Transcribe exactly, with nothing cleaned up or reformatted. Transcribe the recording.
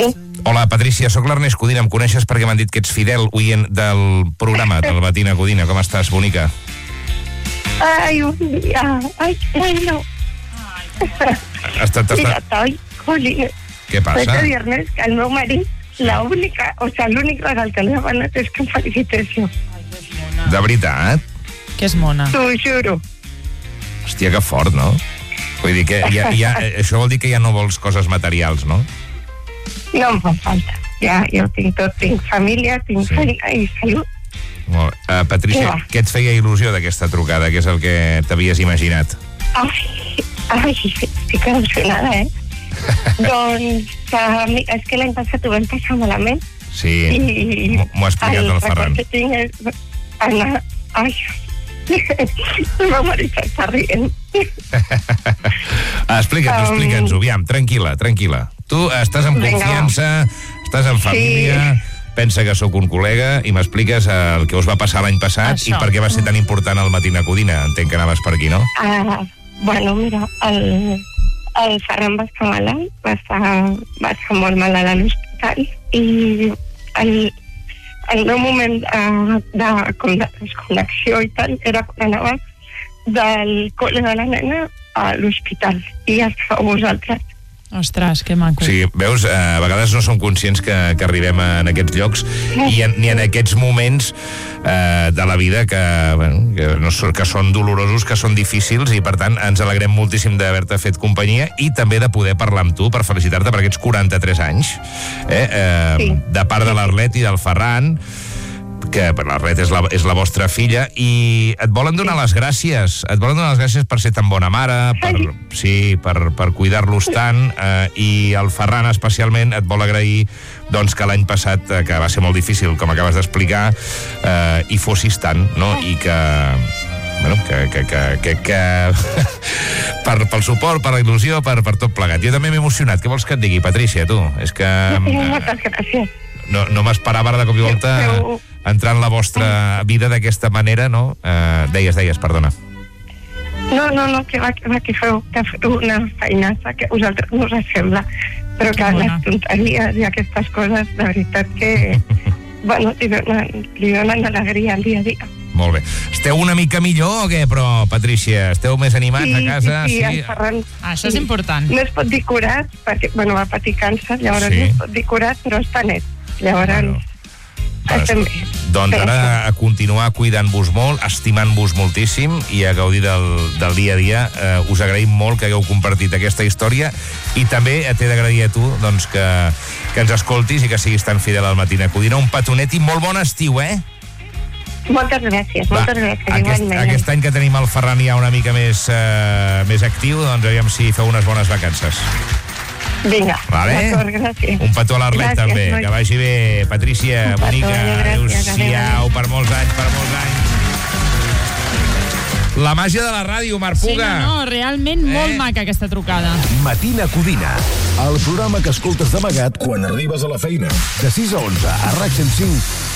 Sí. Hola, Patrícia, sóc l'Ernest Codina. Em coneixes perquè m'han dit que ets fidel oient del programa del Matina Codina. Com estàs, bonica? Ay, un día. Ay, bueno. Estàs, Mira, estàs... estoy, Juli. Què passa? Este viernes, que el meu marit, la única, o sea, l'únic regal que li ha demanat és que em felicitessin. De veritat? Que és mona. T'ho juro. Hòstia, que fort, no? Vull dir que ja, ja, això vol dir que ja no vols coses materials, no? No em fa falta. Ja, jo tinc tot. Tinc família, tinc Sí. feina i salut. Molt. Uh, Patrícia, Ja. què et feia il·lusió d'aquesta trucada? Què és el que t'havies imaginat? Ai, ai, estic emocionada, eh? Doncs, que, mi- és que l'any passat ho vam passar malament. Sí, I m'ho m'ho ha explicat el Ferran. record que tinc és anar... Ai, el meu marit està rient. Ah, explica'ns, Um, explica'ns-ho, aviam, tranquil·la, tranquil·la. Tu estàs en Vinga, confiança, estàs en família, pensa que sóc un col·lega i m'expliques el que us va passar l'any passat Això. i per què va ser tan important el Matina Codina. Entenc que anaves per aquí, no? Ah, bueno, mira, el, el Ferran va estar malalt, va estar, va estar molt malalt a l'hospital i el, el meu moment uh, de, com de desconnexió i tal era quan anava del col·le de la nena a l'hospital i ja estàveu vosaltres. Ostres, que maco. Sí, veus, eh, a vegades no som conscients que, que arribem en aquests llocs i en, ni en aquests moments eh, de la vida que, bueno, que, no, són- que són dolorosos, que són difícils i per tant ens alegrem moltíssim d'haver-te fet companyia i també de poder parlar amb tu per felicitar-te per aquests quaranta-tres anys eh, eh, Sí. de part de l'Arlet i del Ferran, que l'Arlet és, la, és la vostra filla i et volen donar les gràcies et volen donar les gràcies per ser tan bona mare per, Ai. sí, per, per cuidar-los tant eh, i el Ferran especialment et vol agrair doncs, que l'any passat, eh, que va ser molt difícil com acabes d'explicar, eh, hi fossis tant, no? I que bueno, que, que, que, que, que per, pel suport, per la il·lusió, per, per tot plegat. Jo també m'he emocionat. Què vols que et digui, Patrícia, tu? És que Moltes gràcies. no, no m'esperava ara de cop i volta Però- entrar en la vostra vida d'aquesta manera, no? Eh, deies, deies, perdona. No, no, no, que va, que va, que feu, que feu una feinassa que a vosaltres no us sembla, però que Que bona. les tonteries i aquestes coses, de veritat que, bueno, li donen, li donen alegria al dia a dia. Molt bé. Esteu una mica millor o què, però, Patrícia? Esteu més animats a casa? Sí, sí, el Ferran... Ah, això és important. No es pot dir curat, perquè, bueno, va patir càncer, llavors Sí. no es pot dir curat, però està net. Llavors, Bueno. bueno, estem bé. Doncs Penso. ara a continuar cuidant-vos molt, estimant-vos moltíssim i a gaudir del, del dia a dia. Eh, us agraïm molt que hagueu compartit aquesta història i també t'he d'agrair a tu doncs, que, que ens escoltis i que siguis tan fidel al Matina Codina. Un petonet i molt bon estiu, eh? Moltes gràcies, moltes gràcies. aquest, igualment. aquest any que tenim el Ferran ja una mica més, eh, més actiu, doncs aviam si feu unes bones vacances. Vinga, Vale? d'acord, gràcies. Un petó a l'Arlet Gràcies, també. noi. Que vagi bé, Patrícia, Un petó, bonica. gràcies, Adéu-siau, per molts anys, per molts anys. La màgia de la ràdio, Marc Sí, Puga. no, no, realment Eh? molt maca aquesta trucada. Matina Codina, el programa que escoltes d'amagat quan arribes a la feina. De sis a onze a RAC cent cinc